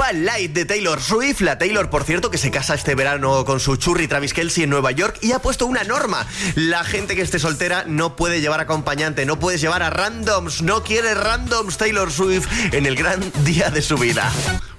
Viva Light de Taylor Swift. La Taylor, por cierto, que se casa este verano con su churri Travis Kelce en Nueva York y ha puesto una norma. La gente que esté soltera no puede llevar acompañante, no puedes llevar a randoms, no quiere randoms Taylor Swift en el gran día de su vida.